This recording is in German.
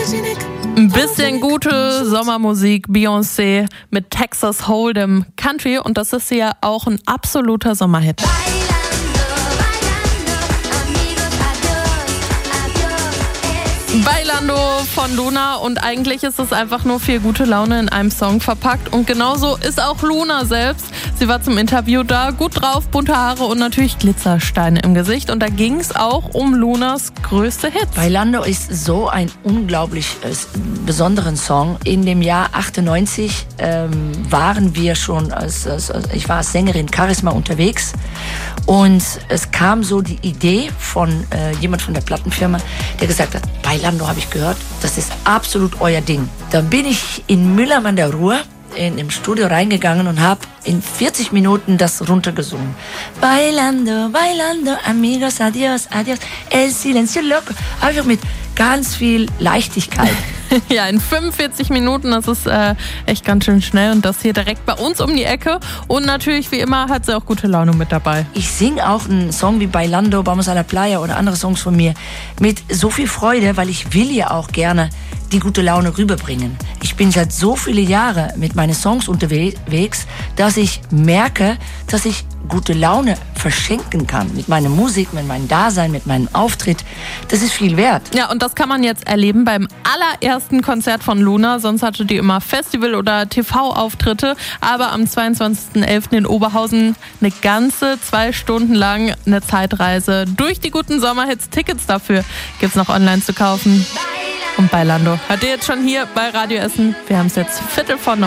Ein bisschen gute Sommermusik, Beyoncé mit Texas Hold'em Country, und das ist ja auch ein absoluter Sommerhit. Bailando von Luna, und eigentlich ist es einfach nur viel gute Laune in einem Song verpackt, und genauso ist auch Luna selbst. Sie war zum Interview da, gut drauf, bunte Haare und natürlich Glitzersteine im Gesicht, und da ging es auch um Lunas größte Hits. Bailando ist so ein unglaublich besonderen Song. In dem Jahr 98 waren wir schon, ich war als Sängerin Charisma unterwegs, und es kam so die Idee von jemand von der Plattenfirma, der gesagt hat, Bailando habe ich gehört, das ist absolut euer Ding. Dann bin ich in Mülheim an der Ruhr im Studio reingegangen und habe in 40 Minuten das runtergesungen. Bailando, bailando, amigos, adios, adios, el silencio loco. Einfach mit ganz viel Leichtigkeit. Ja, in 45 Minuten, das ist echt ganz schön schnell, und das hier direkt bei uns um die Ecke. Und natürlich, wie immer, hat sie auch gute Laune mit dabei. Ich singe auch einen Song wie Bailando, Vamos a la Playa oder andere Songs von mir mit so viel Freude, weil ich will ja auch gerne die gute Laune rüberbringen. Ich bin seit so viele Jahre mit meinen Songs unterwegs, dass ich merke, dass ich gute Laune verschenken kann. Mit meiner Musik, mit meinem Dasein, mit meinem Auftritt. Das ist viel wert. Ja, und das kann man jetzt erleben beim allerersten Konzert von Luna. Sonst hatte die immer Festival- oder TV-Auftritte. Aber am 22.11. in Oberhausen eine ganze 2 Stunden lang eine Zeitreise durch die guten Sommerhits. Tickets dafür gibt's noch online zu kaufen. Und Bailando hört ihr jetzt schon hier bei Radio Essen. Wir haben es jetzt 8:45.